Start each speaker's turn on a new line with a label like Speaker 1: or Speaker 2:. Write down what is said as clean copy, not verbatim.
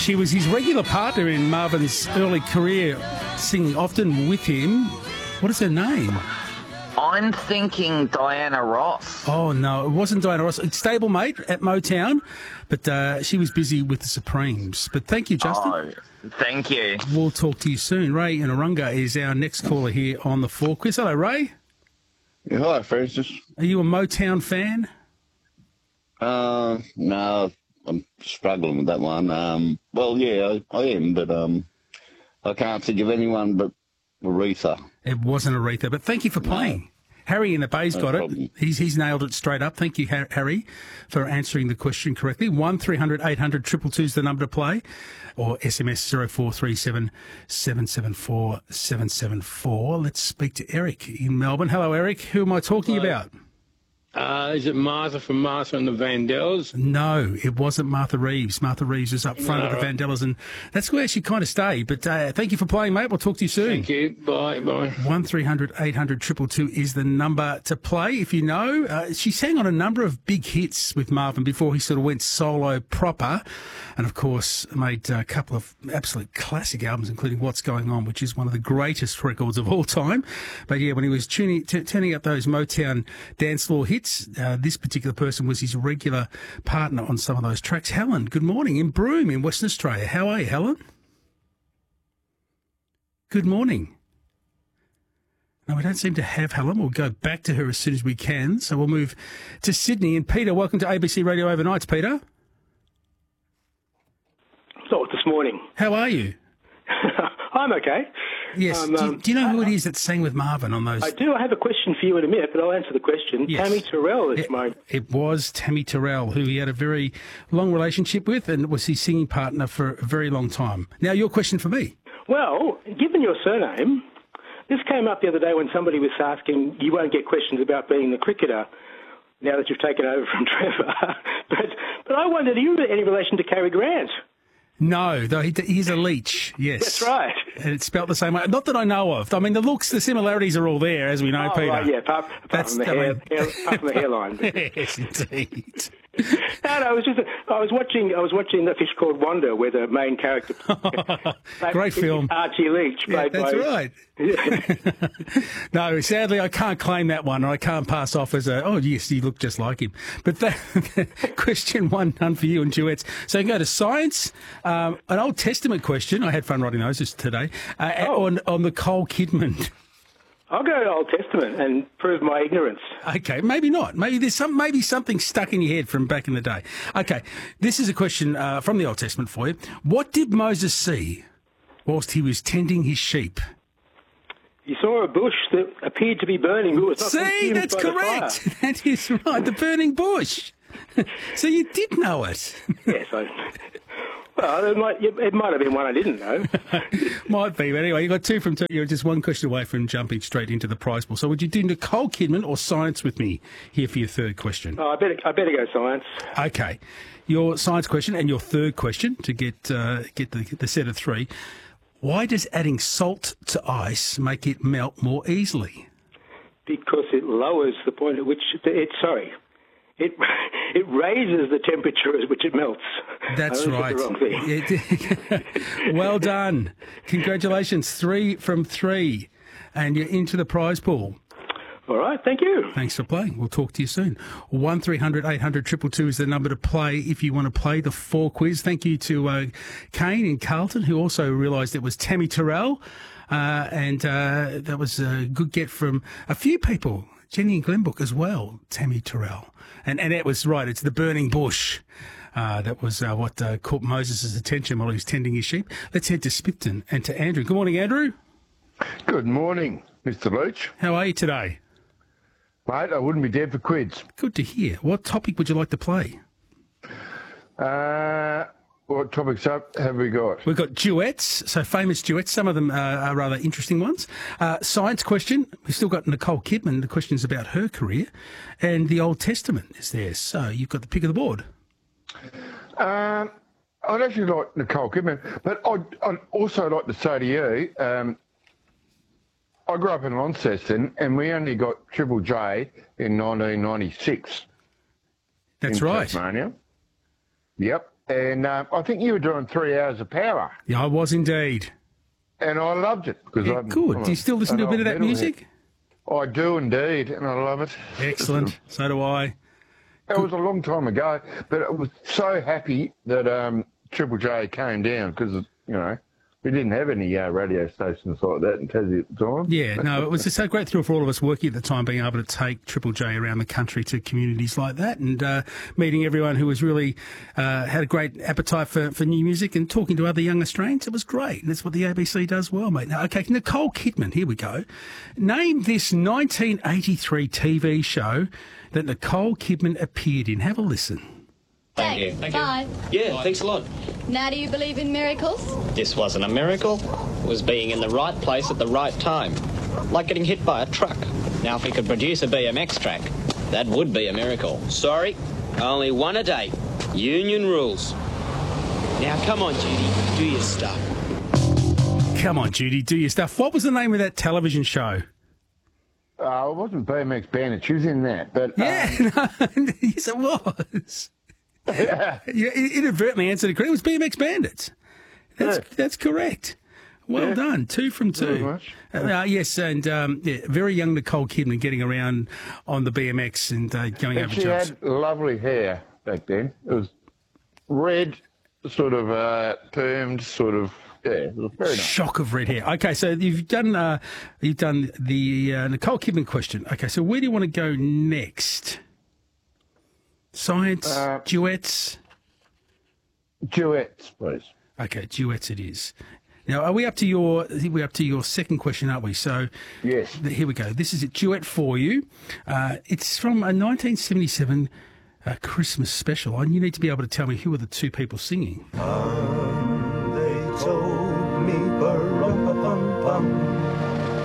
Speaker 1: She was his regular partner in Marvin's early career, singing often with him. What is her name?
Speaker 2: I'm thinking Diana Ross.
Speaker 1: Oh, no, it wasn't Diana Ross. It's stablemate at Motown, but she was busy with the Supremes. But thank you, Justin.
Speaker 2: Oh, thank you.
Speaker 1: We'll talk to you soon. Ray in Arunga is our next caller here on the 4 Quiz. Hello, Ray.
Speaker 3: Yeah, hi, Francis.
Speaker 1: Are you a Motown fan?
Speaker 3: No, I'm struggling with that one. Well, yeah, I am, but I can't think of anyone but Aretha.
Speaker 1: It wasn't Aretha, but thank you for playing. Harry in the Bay's got
Speaker 3: problem.
Speaker 1: it. He's nailed it straight up. Thank you, Harry, for answering the question correctly. 1300 800 222 is the number to play, or SMS 0437 774 774. Let's speak to Eric in Melbourne. Hello, Eric. Who am I talking about?
Speaker 4: Is it Martha from Martha and the Vandellas?
Speaker 1: No, it wasn't Martha Reeves. Martha Reeves was up front of the Vandellas, and that's where she kind of stayed. But thank you for playing, mate. We'll talk to you soon.
Speaker 4: Thank you. Bye.
Speaker 1: 1300 800 222 is the number to play. If you know, she sang on a number of big hits with Marvin before he sort of went solo proper, and of course made a couple of absolute classic albums, including What's Going On, which is one of the greatest records of all time. But yeah, when he was turning up those Motown dance floor hits, this particular person was his regular partner on some of those tracks. Helen, good morning, in Broome in Western Australia. How are you, Helen? Good morning. No, we don't seem to have Helen. We'll go back to her as soon as we can. So we'll move to Sydney. And Peter, welcome to ABC Radio Overnights, Peter.
Speaker 5: Thought this morning.
Speaker 1: How are you?
Speaker 5: I'm okay.
Speaker 1: Yes. Do you know who it is that sang with Marvin on those?
Speaker 5: I do. I have a question for you in a minute, but I'll answer the question.
Speaker 1: Yes.
Speaker 5: Tammy Terrell is my...
Speaker 1: It was Tammy Terrell, who he had a very long relationship with and was his singing partner for a very long time. Now, your question for me.
Speaker 5: Well, given your surname, this came up the other day when somebody was asking, you won't get questions about being the cricketer now that you've taken over from Trevor. but I wondered, are you in any relation to Cary Grant?
Speaker 1: No, though he's a leech, yes.
Speaker 5: That's right.
Speaker 1: And it's spelt the same way. Not that I know of. I mean, the similarities are all there, as we know, Peter.
Speaker 5: Right, yeah, apart from the hairline.
Speaker 1: Yes, indeed.
Speaker 5: No, I was watching a fish called Wanda, where the main character,
Speaker 1: great film,
Speaker 5: Archie Leach, played
Speaker 1: that's
Speaker 5: by.
Speaker 1: Right. No, sadly, I can't claim that one, or I can't pass off as oh yes, you look just like him. But question one, none for you and duets. So you can go to science, an Old Testament question. I had fun writing those just today on Nicole Kidman.
Speaker 5: I'll go to Old Testament and prove my ignorance.
Speaker 1: Okay, maybe not. Maybe there's something stuck in your head from back in the day. Okay, this is a question from the Old Testament for you. What did Moses see whilst he was tending his sheep?
Speaker 5: He saw a bush that appeared to be burning. It was not
Speaker 1: See, that's correct. That is right, the burning bush. So you did know it.
Speaker 5: Yes, well, it might have been one I didn't know.
Speaker 1: Might be, but anyway, you got 2 from 2. You're just one question away from jumping straight into the prize pool. So would you do Nicole Kidman or science with me here for your third question?
Speaker 5: Oh, I better go science.
Speaker 1: Okay. Your science question and your third question to get the set of 3. Why does adding salt to ice make it melt more easily?
Speaker 5: Because it lowers the point at which it raises the temperature at which it melts.
Speaker 1: That's right. Well done. Congratulations. 3 from 3. And you're into the prize pool.
Speaker 5: All right. Thank you.
Speaker 1: Thanks for playing. We'll talk to you soon. 1300 800 222 is the number to play if you want to play the 4 quiz. Thank you to Kane in Carlton, who also realised it was Tammy Terrell. And that was a good get from a few people. Jenny in Glenbrook as well, Tammy Terrell. And it was right, it's the burning bush. That was what caught Moses' attention while he was tending his sheep. Let's head to Spipton and to Andrew. Good morning, Andrew.
Speaker 6: Good morning, Mr. Leach.
Speaker 1: How are you today?
Speaker 6: Mate, I wouldn't be dead for quids.
Speaker 1: Good to hear. What topic would you like to play?
Speaker 6: What topics have we got?
Speaker 1: We've got duets, so famous duets. Some of them are rather interesting ones. Science question. We've still got Nicole Kidman. The question's about her career. And the Old Testament is there. So you've got the pick of the board.
Speaker 6: I'd actually like Nicole Kidman. But I'd also like to say to you, I grew up in Launceston and we only got Triple J in 1996.
Speaker 1: That's right.
Speaker 6: Tasmania. Yep. And I think you were doing 3 hours of power.
Speaker 1: Yeah, I was indeed.
Speaker 6: And I loved it. Because
Speaker 1: Yeah, good. Do you still listen to a bit of that music?
Speaker 6: I do indeed, and I love it.
Speaker 1: Excellent. So do I.
Speaker 6: It was a long time ago, but I was so happy that Triple J came down because, we didn't have any radio stations like that in Tassie at the time.
Speaker 1: Yeah, no, it was just a great thrill for all of us working at the time, being able to take Triple J around the country to communities like that and meeting everyone who was really had a great appetite for new music and talking to other young Australians. It was great. And that's what the ABC does well, mate. Now, okay, Nicole Kidman, here we go. Name this 1983 TV show that Nicole Kidman appeared in. Have a listen.
Speaker 7: Thank you. Bye.
Speaker 8: Yeah, thanks a lot.
Speaker 7: Now, do you believe in miracles?
Speaker 8: This wasn't a miracle. It was being in the right place at the right time. Like getting hit by a truck. Now, if we could produce a BMX track, that would be a miracle. Sorry, only one a day. Union rules. Now, come on, Judy, do your stuff.
Speaker 1: Come on, Judy, do your stuff. What was the name of that television show?
Speaker 6: It wasn't BMX Bandit. She was in that. But
Speaker 1: Yes, it was. You inadvertently answered it correct. It was BMX Bandits. That's correct. Well done. 2 from 2.
Speaker 6: Very much.
Speaker 1: Yes, and very young Nicole Kidman getting around on the BMX and going over
Speaker 6: she
Speaker 1: jumps.
Speaker 6: had lovely hair back then. It was red, sort of permed, sort of. Yeah, it was very nice.
Speaker 1: Shock of red hair. Okay, so you've done the Nicole Kidman question. Okay, so where do you want to go next? Science, duets?
Speaker 6: Duets, please.
Speaker 1: Okay, duets it is. Now, are we up to your second question, aren't we? So,
Speaker 6: yes.
Speaker 1: Here we go. This is a duet for you. It's from a 1977 Christmas special, and you need to be able to tell me who are the two people singing.
Speaker 9: They told me,